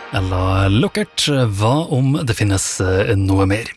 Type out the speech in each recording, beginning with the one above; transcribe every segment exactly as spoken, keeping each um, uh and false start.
Eller lukkert, hva om det finnes noe mer?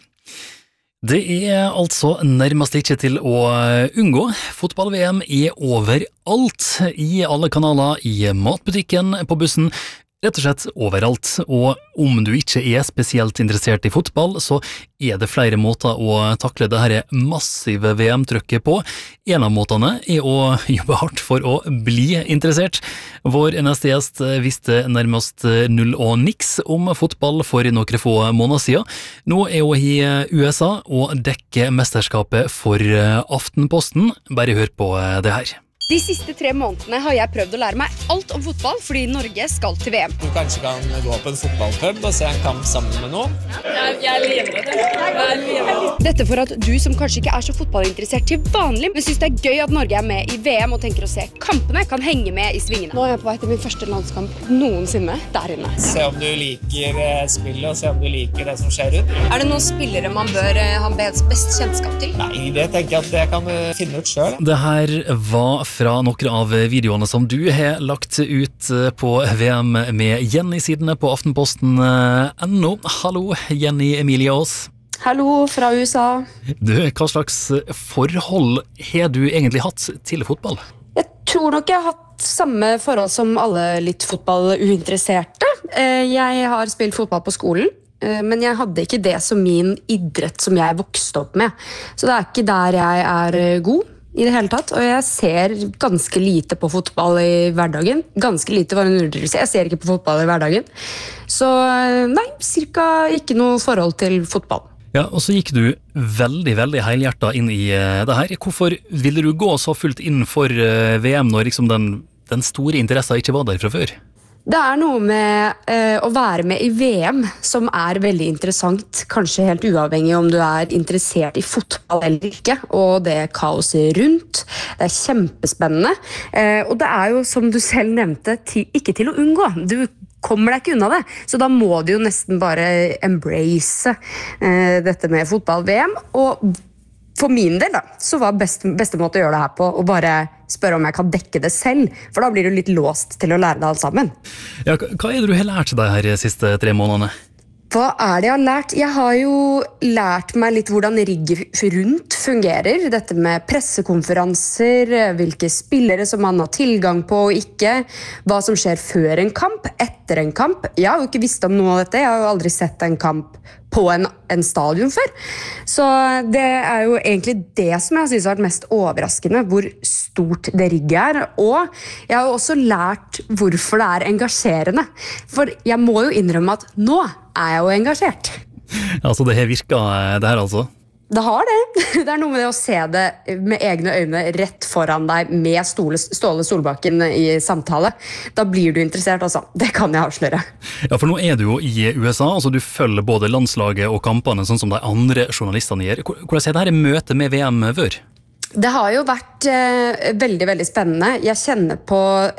Det er altså nærmest ikke til å unngå. Fotball-V M er overalt, i alle kanaler, i matbutikken, på bussen, rett og slett overalt. Og om du ikke er spesielt interessert i fotball, så er det flere måter å takle det her massive V M-trykket på. En av måtene er å jobbe hardt for å bli interessert. Vår neste gjest visste nærmest null og niks om fotball for noen få måneder siden. Nå er hun i U S A og dekker mesterskapet for Aftenposten. Bare hør på det her. De siste tre månedene har jeg prøvd å lære meg alt om fotball, fordi Norge skal til V M. Du kanskje kan gå på en fotballpub og se en kamp sammen med noen? Jeg, jeg lever det. Jeg lever. Dette for at du som kanskje ikke er så fotballinteressert til vanlig, men synes det er gøy at Norge er med i V M og tenker å se kampene, kan henge med i svingene. Nå er jeg på vei til min første landskamp noensinne der inne. Se om du liker spillet, og se om du liker det som skjer ut. Er det noen spillere man bør ha best kjennskap til? Nei, det tenker jeg at det kan du finne ut selv. Det her var fra noen av videoene som du har lagt ut på V M med Jenny-sidene på Aftenposten punkt no. Hallo, Jenny Emilie Aas. Hallo, fra U S A. Du, hva slags forhold har du egentlig hatt til fotball? Jeg tror nok jeg har hatt samme forhold som alle litt fotballuinteresserte. Jeg har spilt fotball på skolen, men jeg hadde ikke det som min idrett som jeg vokste opp med. Så det er ikke der jeg er god i det hele tatt, og jeg ser ganske lite på fotball i hverdagen. Ganske lite var en underdrivelse. Jeg ser ikke på fotball i hverdagen. Så nei, cirka ikke noe forhold til fotball. Ja, og så gikk du veldig, veldig helhjertet inn i det her. Hvorfor ville du gå så fullt inn for V M når liksom den, den store interessen ikke var der fra før? Det er noe med eh, å være med i V M som er veldig interessant, kanskje helt uavhengig om du er interessert i fotball eller ikke, og det kaoset rundt. Det er kjempespennende, eh, og det er jo, som du selv nevnte, ti, ikke til å unngå. Du kommer deg ikke unna det, så da må du jo nesten bare embrace eh, dette med fotball-V M, og for min del da, så var best, beste måte å gjøre det her på å bare spørre om jeg kan dekke det selv, for da blir du litt låst til å lære deg alt sammen. Ja, hva er det du har lært deg her de siste tre månedene? Hva er det jeg har lært? Jeg har jo lært meg litt hvordan rigget rundt fungerer. Dette med pressekonferanser, hvilke spillere som man har tilgang på og ikke, hva som skjer før en kamp, etter en kamp. Jeg har jo ikke visst om noe av dette, jeg har jo aldri sett en kamp på en, en stadion før. Så det er jo egentlig det som jeg synes har vært mest overraskende, hvor stort det rigget er. Og jeg har jo også lært hvorfor det er engasjerende. For jeg må jo innrømme at nå er jeg jo engasjert. Altså det har virket det her altså? Det har det. Det er noe med det å se det med egne øyne rett foran deg med Ståle, Ståle Solbakken i samtale. Da blir du interessert, altså. Det kan jeg avsløre. Ja, for nå er du jo i U S A, altså du følger både landslaget og kampene sånn som de andre journalistene gjør. Hvordan er det her møtet med V M før? Det har jo vært eh, veldig, veldig spennende. Jeg kjenner på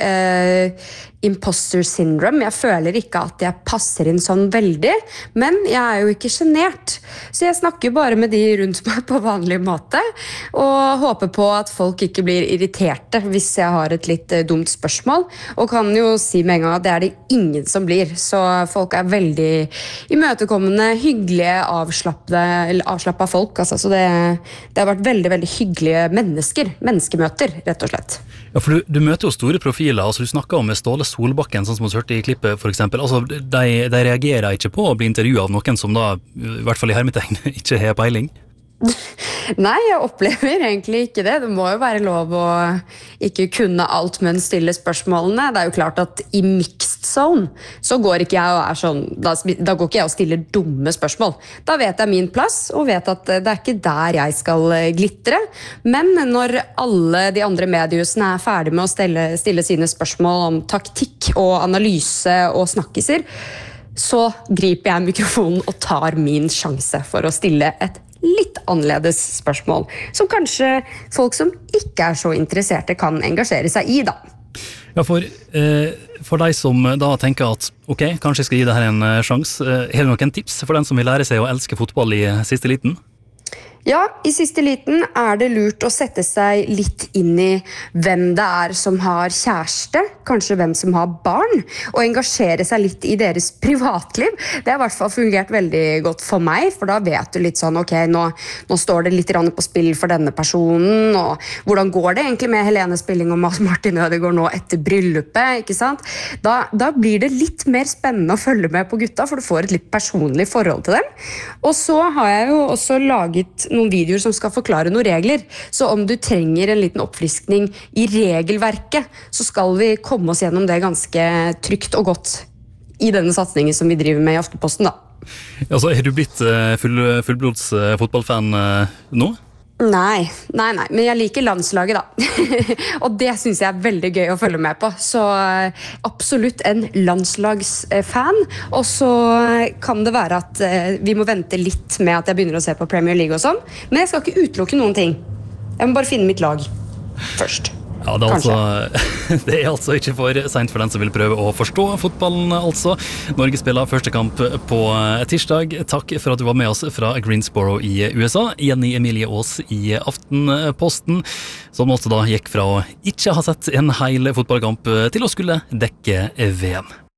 eh, imposter syndrome. Jeg føler ikke at jeg passer inn sånn veldig, men jeg er jo ikke genert. Så jeg snakker bare med de rundt meg på vanlig måte, og håper på at folk ikke blir irriterte hvis jeg har et litt eh, dumt spørsmål, og kan jo si med en gang at det er det ingen som blir. Så folk er veldig imøtekommende, hyggelige, avslappede, avslappede folk. Altså. Så det, det har vært veldig, veldig hyggelige mennesker, menneskemøter, rett og slett. Ja, for du, du møter jo store profiler, altså du snakker om Ståle Solbakken, sånn som du hørte i klippet for eksempel, altså de, de reagerer ikke på å bli intervjuet av noen som da, i hvert fall i hermetegn, ikke har peiling. Nei, jeg opplever egentlig ikke det. Det må jo være lov å ikke kunne alt, men stille spørsmålene. Det er jo klart at i mixed zone så går ikke jeg og er sånn, da, da går ikke jeg og stiller dumme spørsmål. Da vet jeg min plass, og vet at det er ikke der jeg skal glitre. Men når alle de andre mediehusene er ferdig med å stille, stille sine spørsmål om taktikk og analyse og snakkiser, så griper jeg mikrofonen og tar min sjanse for å stille et litt annerledes spørsmål, som kanskje folk som ikke er så interesserte kan engasjere seg i, da. Ja, for, eh, for deg som da tenker at, ok, kanskje jeg skal gi det her en sjans, eh, har du noen tips for den som vil lære seg å elske fotball i siste liten? Ja, i siste liten er det lurt å sette seg litt inn i hvem det er som har kjæreste, kanskje hvem som har barn, og engasjere seg litt i deres privatliv. Det har i hvert fall fungert veldig godt for meg, for da vet du litt sånn, ok, nå, nå står det litt på spill for denne personen, og hvordan går det egentlig med Helene Spilling og Martin Ødegaard nå etter bryllupet, ikke sant? Da, da blir det litt mer spennende å følge med på gutta, for du får et litt personlig forhold til dem. Og så har jeg jo også laget noen videoer som skal forklare noen regler. Så om du trenger en liten oppfriskning i regelverket, så skal vi komme oss gjennom det ganske trygt og godt i denne satsningen som vi driver med i Aftenposten da. Altså, er du blitt full, fullblods fotballfan nå? Nei, nei, nei, men jeg liker landslaget da. Og det synes jeg er veldig gøy å følge med på. Så absolutt en landslagsfan. Og så kan det være at vi må vente litt med at jeg begynner å se på Premier League og sånn. Men jeg skal ikke utelukke noen ting. Jeg må bare finne mitt lag først. Ja, det er, altså, det er altså ikke for sent for den som vil prøve å forstå fotballen, altså. Norge spiller første kamp på tirsdag. Takk for at du var med oss fra Greensboro i U S A. Jenny Emilie Aas i Aftenposten, som også da gikk fra å ikke ha sett en hel fotballkamp til å skulle dekke V M.